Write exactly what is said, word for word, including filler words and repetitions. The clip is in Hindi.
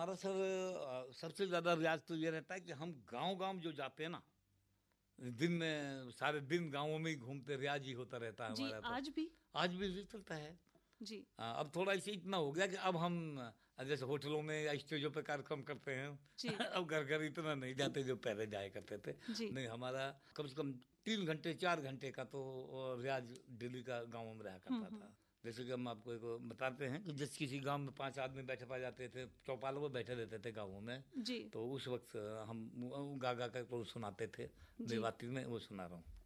हमारा सर अ, सबसे ज़्यादा रियाज़ तो ये रहता है कि हम गाँव-गाँव जो जाते हैं ना, दिन में सारे दिन गाँवों में ही घूमते, रियाज़ ही होता रहता है जी, हमारा तो। आज भी? आज भी ये चलता है। जी। अ, अब थोड़ा इसे इतना हो गया कि अब हम अ, जैसे होटलों में या स्टेजों पे कार्यक्रम करते हैं, जी। अब घर-घर इतना नहीं जाते जो पहले जाया करते थे। जी। नहीं, हमारा कम से कम तीन घंटे, चार घंटे का तो अ, रियाज़ डेली का गाँवों में रहा हुँ, करता हुँ। था। जैसे कि हम आपको एक बताते हैं कि जिस किसी गाँव में पाँच आदमी बैठे पाए जाते थे, चौपालों पे बैठे रहते थे गाँवों में, जी। तो उस वक़्त हम गा-गा कर तो सुनाते थे। जी। देवाती में वो सुना रहा हूँ।